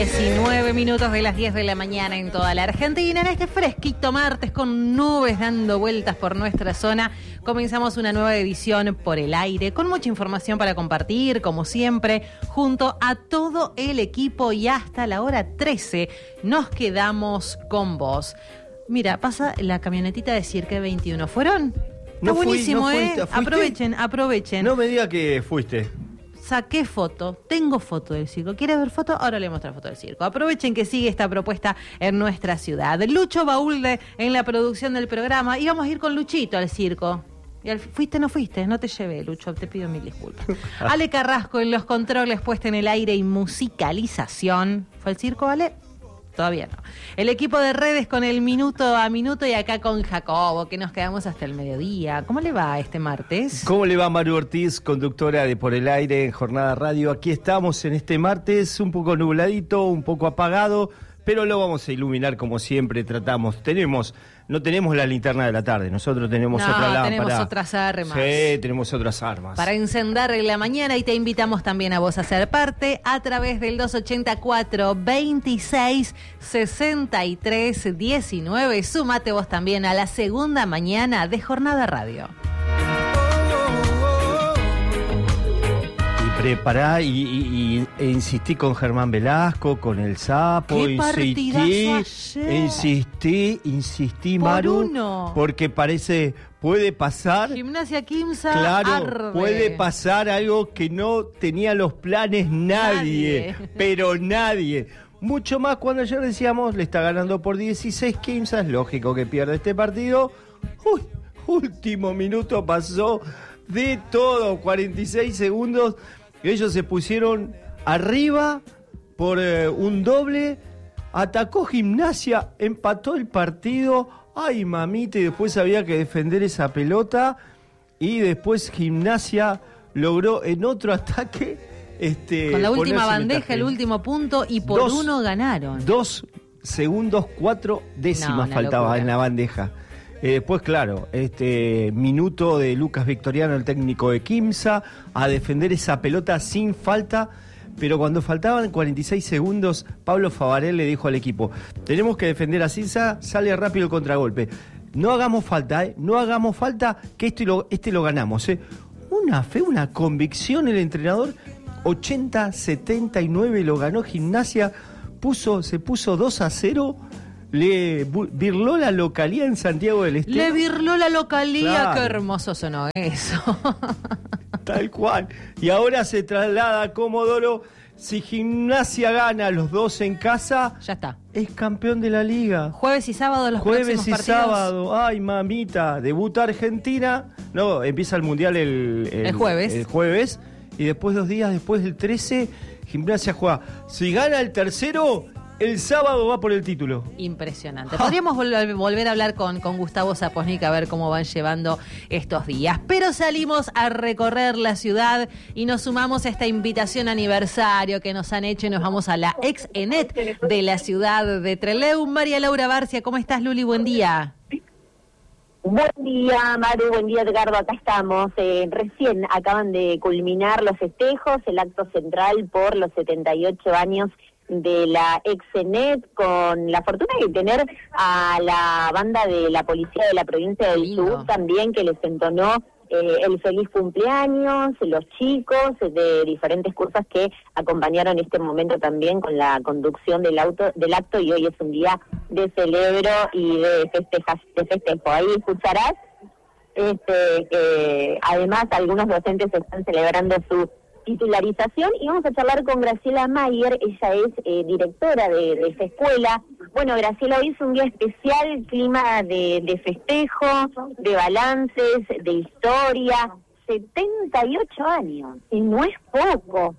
19 minutos de las 10 de la mañana en toda la Argentina. En este fresquito martes con nubes dando vueltas por nuestra zona, comenzamos una nueva edición por el aire con mucha información para compartir, como siempre, junto a todo el equipo, y hasta la hora 13 nos quedamos con vos. Mira, pasa la camionetita de Cirque 21. ¿Fueron? Está buenísimo, ¿fuiste? Aprovechen. No me diga que fuiste. Saqué foto, tengo foto del circo. ¿Quieres ver foto? Ahora le muestro foto del circo. Aprovechen que sigue esta propuesta en nuestra ciudad. Lucho Baúlde en la producción del programa. Íbamos a ir con Luchito al circo. ¿Fuiste o no fuiste? No te llevé, Lucho, te pido mil disculpas. Ale Carrasco en los controles, puesta en el aire y musicalización. ¿Fue al circo, Ale? Todavía no. El equipo de redes con el minuto a minuto, y acá con Jacobo, que nos quedamos hasta el mediodía. ¿Cómo le va este martes? ¿Cómo le va Maru Ortiz, conductora de Por el Aire en Jornada Radio? Aquí estamos en este martes, un poco nubladito, un poco apagado, pero lo vamos a iluminar como siempre tratamos. No tenemos la linterna de la tarde, nosotros tenemos otra lámpara. Tenemos otras armas. Sí, tenemos otras armas. Para encender en la mañana, y te invitamos también a vos a ser parte a través del 284 26 63 19. Súmate vos también a la segunda mañana de Jornada Radio. Prepará e insistí con Germán Velasco, con el Sapo, insistí, Maru, porque puede pasar. Gimnasia Quimsa, claro, arde. Puede pasar algo que no tenía los planes nadie. Pero nadie. Mucho más cuando ayer decíamos, le está ganando por 16 Quimsa, es lógico que pierde este partido. Último minuto pasó de todo, 46 segundos. Ellos se pusieron arriba por un doble, atacó Gimnasia, empató el partido, ay mamita, y después había que defender esa pelota, y después Gimnasia logró en otro ataque con la última bandeja, el último punto, y por uno ganaron. 2 segundos 4 décimas faltaba locura en la bandeja. Después, claro, minuto de Lucas Victoriano, el técnico de Quimsa, a defender esa pelota sin falta, pero cuando faltaban 46 segundos, Pablo Favarel le dijo al equipo, tenemos que defender a Cinza, sale rápido el contragolpe. No hagamos falta, que este lo ganamos. Una fe, una convicción el entrenador, 80-79 lo ganó Gimnasia, se puso 2-0, le birló la localía en Santiago del Estero. Le birló la localía, claro. Qué hermoso sonó eso. Tal cual. Y ahora se traslada a Comodoro. Si Gimnasia gana los dos en casa, ya está. Es campeón de la liga. Jueves y sábado los próximos partidos. Jueves y sábado. Ay, mamita. Debuta Argentina. No, empieza el Mundial el jueves. El jueves. Y después, 2 días después del 13, Gimnasia juega. Si gana el tercero, el sábado va por el título. Impresionante. Podríamos volver a hablar con Gustavo Saposnik a ver cómo van llevando estos días. Pero salimos a recorrer la ciudad y nos sumamos a esta invitación aniversario que nos han hecho, y nos vamos a la ex ENET de la ciudad de Trelew. María Laura Barcia, ¿cómo estás, Luli? Buen día. Buen día, Maru, buen día, Edgardo, acá estamos. Recién acaban de culminar los festejos, el acto central por los 78 años de la ex-ENET, con la fortuna de tener a la banda de la policía de la provincia del Sur también, que les entonó el feliz cumpleaños, los chicos de diferentes cursos que acompañaron este momento también con la conducción del acto, y hoy es un día de celebro y de festejo. Ahí escucharás que además algunos docentes están celebrando su titularización, y vamos a charlar con Graciela Mayer. Ella es directora de esa escuela. Bueno, Graciela, hoy es un día especial, clima de festejo, de balances, de historia. 78 años, y no es poco.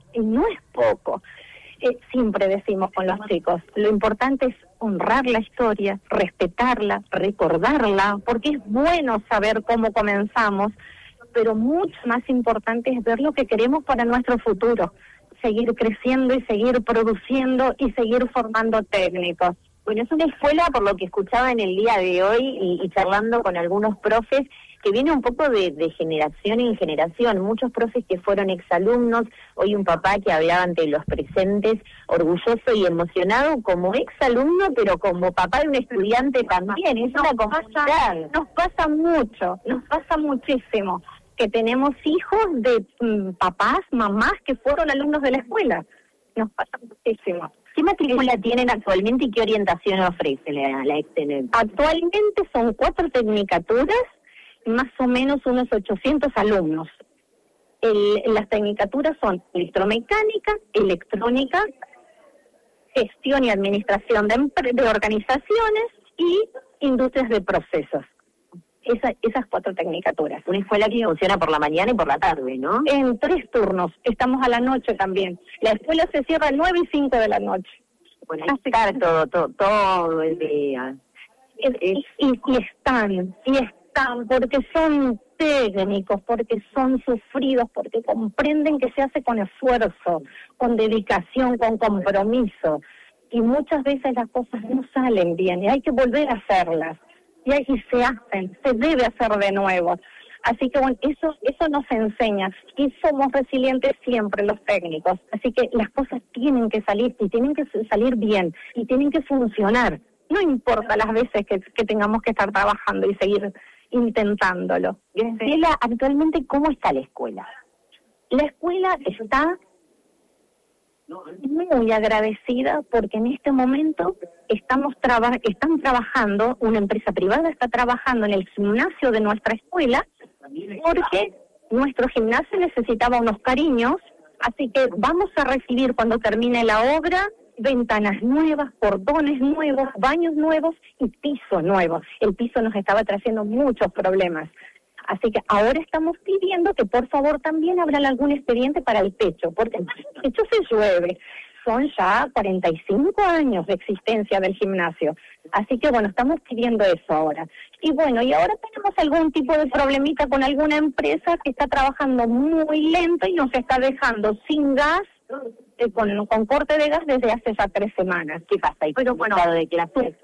Siempre decimos con los chicos, lo importante es honrar la historia, respetarla, recordarla, porque es bueno saber cómo comenzamos, pero mucho más importante es ver lo que queremos para nuestro futuro, seguir creciendo y seguir produciendo y seguir formando técnicos. Bueno, es una escuela, por lo que escuchaba en el día de hoy y charlando con algunos profes, que viene un poco de generación en generación. Muchos profes que fueron exalumnos, hoy un papá que hablaba ante los presentes, orgulloso y emocionado como exalumno, pero como papá de un estudiante también. Es una comunidad. Nos pasa mucho, nos pasa muchísimo, que tenemos hijos de papás, mamás que fueron alumnos de la escuela. Nos pasa muchísimo. ¿Qué matrícula tienen actualmente y qué orientación ofrece la Extenet? Actualmente son 4 tecnicaturas, más o menos unos 800 alumnos. Las tecnicaturas son electromecánica, electrónica, gestión y administración de organizaciones y industrias de procesos. Esas 4 tecnicaturas. Una escuela que funciona por la mañana y por la tarde, ¿no? En 3 turnos. Estamos a la noche también. La escuela se cierra a 9 y 5 de la noche. Bueno, hay que estar todo el día. Y están, porque son técnicos, porque son sufridos, porque comprenden que se hace con esfuerzo, con dedicación, con compromiso. Y muchas veces las cosas no salen bien y hay que volver a hacerlas. Y se debe hacer de nuevo. Así que bueno, eso nos enseña y somos resilientes siempre los técnicos. Así que las cosas tienen que salir y tienen que salir bien y tienen que funcionar. No importa las veces que tengamos que estar trabajando y seguir intentándolo. Graciela, actualmente, ¿cómo está la escuela? La escuela está muy agradecida porque en este momento están trabajando, una empresa privada está trabajando en el gimnasio de nuestra escuela porque nuestro gimnasio necesitaba unos cariños, así que vamos a recibir cuando termine la obra ventanas nuevas, portones nuevos, baños nuevos y piso nuevo. El piso nos estaba trayendo muchos problemas. Así que ahora estamos pidiendo que por favor también abran algún expediente para el techo, porque el techo se llueve. Son ya 45 años de existencia del gimnasio. Así que bueno, estamos pidiendo eso ahora. Y bueno, y ahora tenemos algún tipo de problemita con alguna empresa que está trabajando muy lento y nos está dejando sin gas, con corte de gas desde hace ya 3 semanas. ¿Qué pasa? Pero bueno, de clase.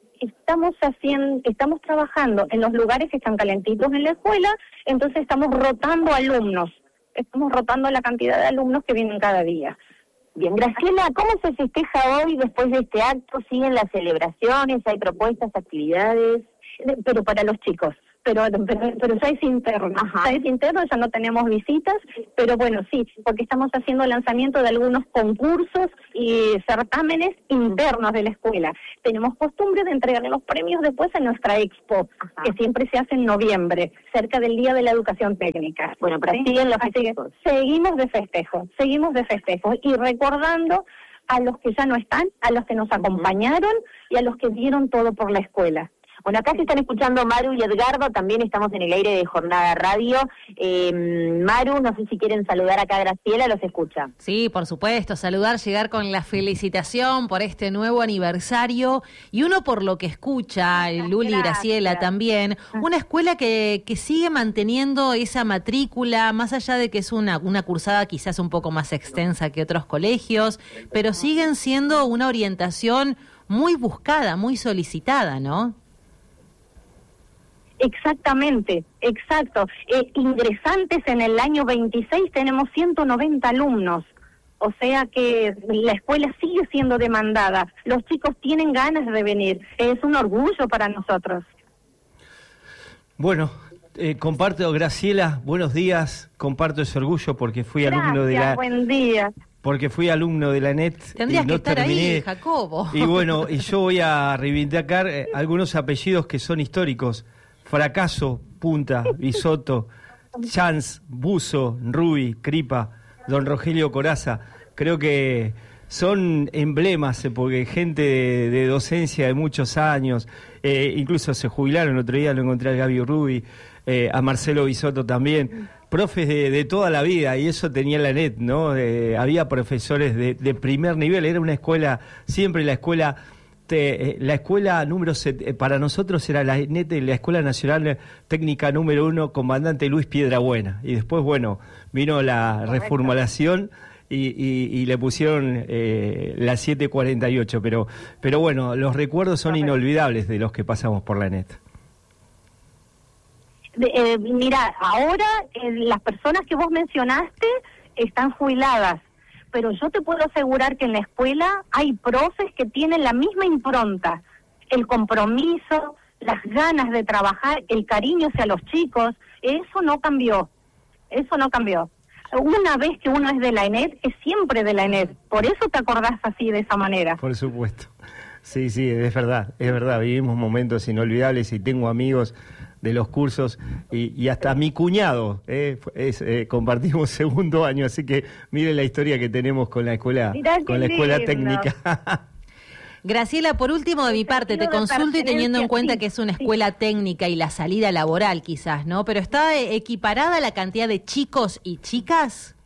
Estamos trabajando en los lugares que están calentitos en la escuela, entonces estamos rotando alumnos, estamos rotando la cantidad de alumnos que vienen cada día. Bien, Graciela, ¿cómo se festeja hoy después de este acto? ¿Siguen las celebraciones? ¿Hay propuestas, actividades? Pero para los chicos, pero ya es interno. Ajá. Ya es interno, ya no tenemos visitas, pero bueno, sí, porque estamos haciendo lanzamiento de algunos concursos y certámenes internos de la escuela. Tenemos costumbre de entregar los premios después en nuestra expo, Ajá, que siempre se hace en noviembre, cerca del Día de la Educación Técnica. Bueno, pero ¿sí? siguen los Así que festejos. seguimos de festejos y recordando a los que ya no están, a los que nos acompañaron y a los que dieron todo por la escuela. Bueno, acá se están escuchando Maru y Edgardo, también estamos en el aire de Jornada Radio. Maru, no sé si quieren saludar acá a Graciela, los escucha. Sí, por supuesto, saludar, llegar con la felicitación por este nuevo aniversario y uno por lo que escucha, Luli y Graciela también, una escuela que sigue manteniendo esa matrícula, más allá de que es una cursada quizás un poco más extensa que otros colegios, pero siguen siendo una orientación muy buscada, muy solicitada, ¿no? Exactamente, exacto. Ingresantes en el año 26 tenemos 190 alumnos, o sea que la escuela sigue siendo demandada. Los chicos tienen ganas de venir, es un orgullo para nosotros. Bueno, comparto, Graciela, buenos días, comparto ese orgullo porque fui alumno de la... Buen día. Porque fui alumno de la NET Tendrías y no que estar terminé. ahí, Jacobo. Y bueno, y yo voy a reivindicar algunos apellidos que son históricos. Fracaso, Punta, Bisotto, Chance, Buzo, Rubi, Cripa, Don Rogelio Coraza. Creo que son emblemas, porque gente de docencia de muchos años, incluso se jubilaron, el otro día lo encontré al Gaby Rubi, a Marcelo Bisotto también, profes de toda la vida, y eso tenía la NET, ¿no? Había profesores de primer nivel, era una escuela, siempre la escuela número para nosotros era la NET, la Escuela Nacional Técnica número 1, comandante Luis Piedrabuena, y después, bueno, vino la reformulación y le pusieron la 748, pero bueno, los recuerdos son inolvidables de los que pasamos por la NET. Mira, ahora las personas que vos mencionaste están jubiladas, pero yo te puedo asegurar que en la escuela hay profes que tienen la misma impronta, el compromiso, las ganas de trabajar, el cariño hacia los chicos. Eso no cambió. Una vez que uno es de la ENED, es siempre de la ENED. Por eso te acordás así, de esa manera. Por supuesto. Sí, es verdad. Vivimos momentos inolvidables y tengo amigos de los cursos y hasta mi cuñado compartimos segundo año, así que miren la historia que tenemos con la escuela, técnica. Graciela, por último de mi parte, te consulto y teniendo en cuenta que es una escuela técnica y la salida laboral quizás, ¿no? Pero ¿está equiparada la cantidad de chicos y chicas?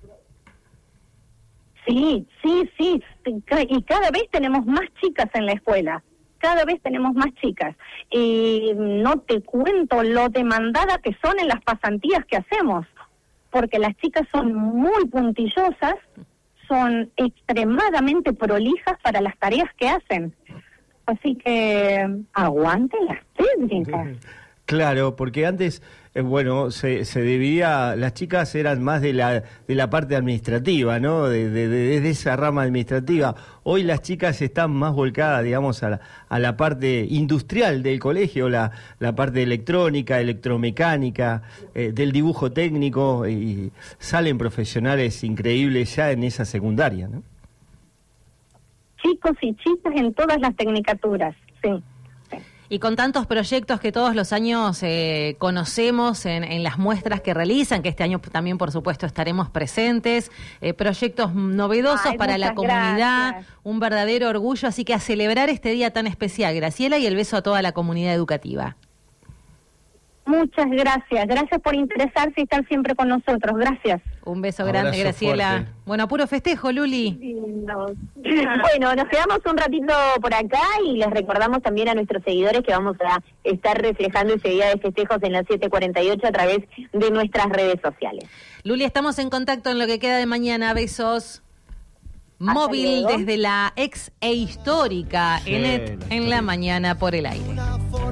Sí. Y cada vez tenemos más chicas en la escuela. Y no te cuento lo demandada que son en las pasantías que hacemos, porque las chicas son muy puntillosas, son extremadamente prolijas para las tareas que hacen. Así que aguante las técnicas. Claro, porque antes, se dividía, las chicas eran más de la parte administrativa, ¿no? De esa rama administrativa. Hoy las chicas están más volcadas, digamos, a la parte industrial del colegio, la parte electrónica, electromecánica, del dibujo técnico, y salen profesionales increíbles ya en esa secundaria, ¿no? Chicos y chicas en todas las tecnicaturas, sí. Y con tantos proyectos que todos los años conocemos en las muestras que realizan, que este año también, por supuesto, estaremos presentes, proyectos novedosos para la comunidad, gracias. Un verdadero orgullo, así que a celebrar este día tan especial, Graciela, y el beso a toda la comunidad educativa. Muchas gracias por interesarse y estar siempre con nosotros, gracias. Un beso grande, Graciela. Fuerte. Bueno, puro festejo, Luli. Bueno, nos quedamos un ratito por acá y les recordamos también a nuestros seguidores que vamos a estar reflejando ese día de festejos en las 7:48 a través de nuestras redes sociales. Luli, estamos en contacto en lo que queda de mañana. Besos. Móvil desde la ex e histórica ENED en la mañana por el aire.